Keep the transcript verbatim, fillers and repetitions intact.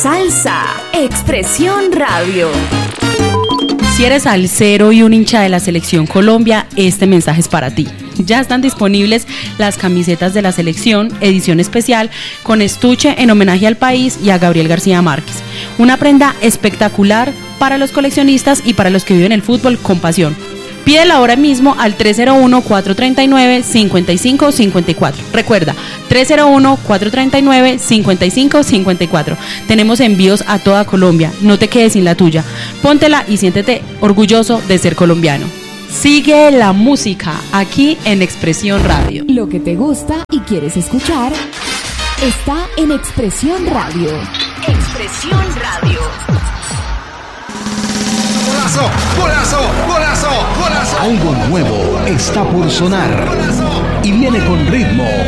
Salsa, Expresión Radio. Si eres salsero y un hincha de la Selección Colombia, este mensaje es para ti. Ya están disponibles las camisetas de la selección, edición especial, con estuche en homenaje al país y a Gabriel García Márquez. Una prenda espectacular para los coleccionistas y para los que viven el fútbol con pasión. Pídela ahora mismo al tres cero uno, cuatro tres nueve, cinco cinco cinco cuatro. Recuerda, tres cero uno, cuatro tres nueve, cinco cinco cinco cuatro. Tenemos envíos a toda Colombia. No te quedes sin la tuya. Póntela y siéntete orgulloso de ser colombiano. Sigue la música aquí en Expresión Radio. Lo que te gusta y quieres escuchar está en Expresión Radio. Expresión Radio. ¡Golazo! ¡Golazo! ¡Golazo! ¡Golazo! Algo nuevo está por sonar y viene con ritmo